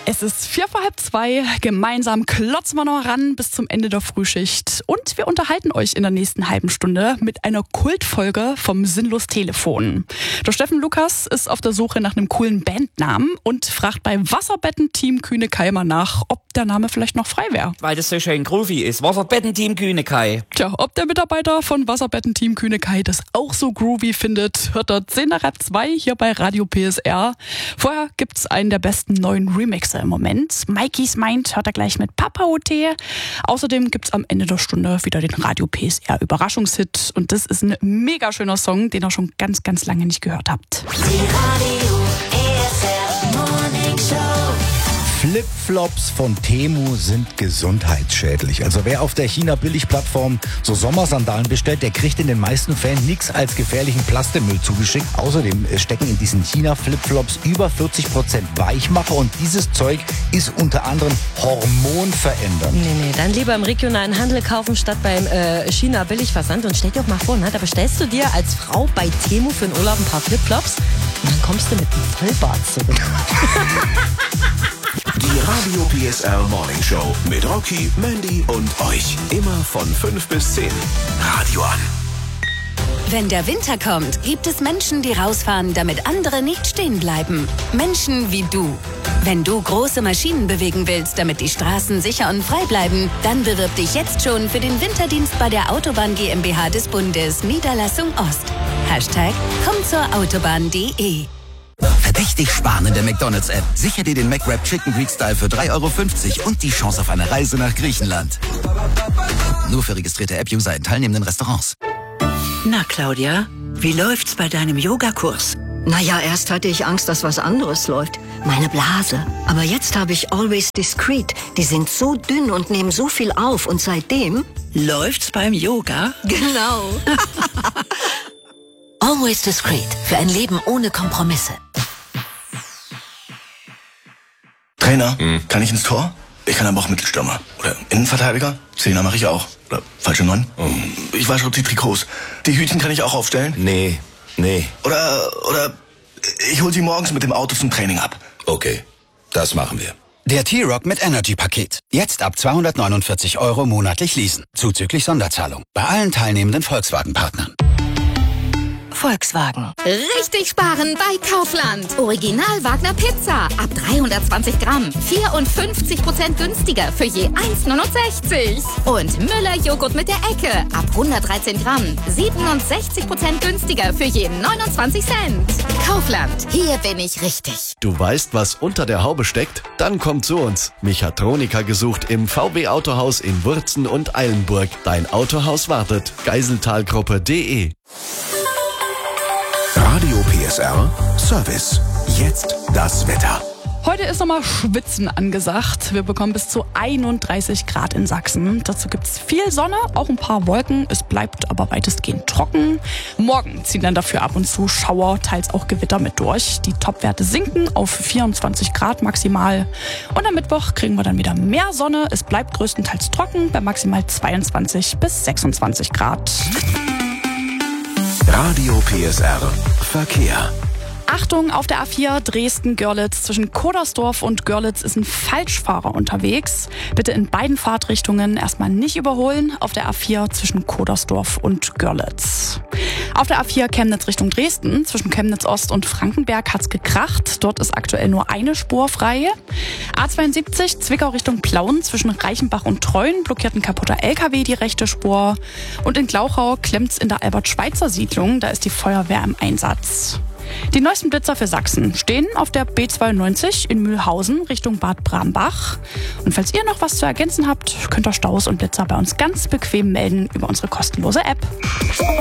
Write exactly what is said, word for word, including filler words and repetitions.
Es ist vier vor halb zwei. Gemeinsam klotzen wir noch ran bis zum Ende der Frühschicht. Und wir unterhalten euch in der nächsten halben Stunde mit einer Kultfolge vom Sinnlos Telefon. Der Steffen Lukas ist auf der Suche nach einem coolen Bandnamen und fragt bei Wasserbetten-Team Kühne-Kai mal nach, ob der Name vielleicht noch frei wäre. Weil das so schön groovy ist. Wasserbetten-Team Kühne-Kai. Tja, ob der Mitarbeiter von Wasserbetten-Team Kühne-Kai das auch so groovy findet, hört er zehn nach halb zwei hier bei Radio P S R. Vorher gibt's einen der besten neuen Remixer im Moment. Mikey's Mind hört er gleich mit Papa O T. Außerdem gibt's am Ende der Stunde wieder den Radio P S R Überraschungshit. Und das ist ein mega schöner Song, den ihr schon ganz, ganz lange nicht gehört habt. Die Radio P S R Morning Show. Flipflops von Temu sind gesundheitsschädlich. Also wer auf der China-Billig-Plattform so Sommersandalen bestellt, der kriegt in den meisten Fällen nichts als gefährlichen Plastikmüll zugeschickt. Außerdem stecken in diesen China-Flipflops über vierzig Prozent Weichmacher und dieses Zeug ist unter anderem hormonverändernd. Nee, nee, dann lieber im regionalen Handel kaufen statt beim äh, China-Billigversand. Und stell dir doch mal vor, ne, da bestellst du dir als Frau bei Temu für den Urlaub ein paar Flipflops und dann kommst du mit einem Vollbart zurück. Die Radio P S R Morning Show mit Rocky, Mandy und euch. Immer von fünf bis zehn. Radio an. Wenn der Winter kommt, gibt es Menschen, die rausfahren, damit andere nicht stehen bleiben. Menschen wie du. Wenn du große Maschinen bewegen willst, damit die Straßen sicher und frei bleiben, dann bewirb dich jetzt schon für den Winterdienst bei der Autobahn GmbH des Bundes, Niederlassung Ost. Hashtag komm zur Autobahn punkt de. Verdächtig sparen in der McDonald's-App. Sicher dir den McWrap Chicken Greek Style für drei Euro fünfzig und die Chance auf eine Reise nach Griechenland. Nur für registrierte App-User in teilnehmenden Restaurants. Na, Claudia, wie läuft's bei deinem Yogakurs? Naja, erst hatte ich Angst, dass was anderes läuft. Meine Blase. Aber jetzt habe ich Always Discreet. Die sind so dünn und nehmen so viel auf. Und seitdem... Läuft's beim Yoga? Genau. Always Discreet. Für ein Leben ohne Kompromisse. Trainer, hm. kann ich ins Tor? Ich kann aber auch Mittelstürmer. Oder Innenverteidiger? Zehner mache ich auch. Oder falsche Neun? Hm. Ich wasche auch die Trikots. Die Hütchen kann ich auch aufstellen? Nee, nee. Oder, oder ich hol sie morgens mit dem Auto zum Training ab. Okay, das machen wir. Der T-Rock mit Energy-Paket. Jetzt ab zweihundertneunundvierzig Euro monatlich leasen. Zuzüglich Sonderzahlung. Bei allen teilnehmenden Volkswagen-Partnern. Volkswagen. Richtig sparen bei Kaufland. Original Wagner Pizza. Ab dreihundertzwanzig Gramm. vierundfünfzig Prozent günstiger für je eins neunundsechzig. Und Müller Joghurt mit der Ecke. Ab hundertdreizehn Gramm. siebenundsechzig Prozent günstiger für je neunundzwanzig Cent. Kaufland. Hier bin ich richtig. Du weißt, was unter der Haube steckt? Dann komm zu uns. Mechatroniker gesucht im V W Autohaus in Wurzen und Eilenburg. Dein Autohaus wartet. Geiseltalgruppe punkt de. Radio P S R Service. Jetzt das Wetter. Heute ist nochmal Schwitzen angesagt. Wir bekommen bis zu einunddreißig Grad in Sachsen. Dazu gibt's viel Sonne, auch ein paar Wolken. Es bleibt aber weitestgehend trocken. Morgen ziehen dann dafür ab und zu Schauer, teils auch Gewitter mit durch. Die Topwerte sinken auf vierundzwanzig Grad maximal. Und am Mittwoch kriegen wir dann wieder mehr Sonne. Es bleibt größtenteils trocken bei maximal zweiundzwanzig bis sechsundzwanzig Grad. Radio P S R Verkehr. Achtung, auf der A vier Dresden-Görlitz. Zwischen Kodersdorf und Görlitz ist ein Falschfahrer unterwegs. Bitte in beiden Fahrtrichtungen erstmal nicht überholen. Auf der A vier zwischen Kodersdorf und Görlitz. Auf der A vier Chemnitz Richtung Dresden. Zwischen Chemnitz Ost und Frankenberg hat's gekracht. Dort ist aktuell nur eine Spur frei. A zweiundsiebzig Zwickau Richtung Plauen. Zwischen Reichenbach und Treuen blockiert ein kaputter L K W die rechte Spur. Und in Glauchau klemmt's in der Albert-Schweitzer-Siedlung. Da ist die Feuerwehr im Einsatz. Die neuesten Blitzer für Sachsen stehen auf der B zweiundneunzig in Mühlhausen Richtung Bad Brambach. Und falls ihr noch was zu ergänzen habt, könnt ihr Staus und Blitzer bei uns ganz bequem melden über unsere kostenlose App.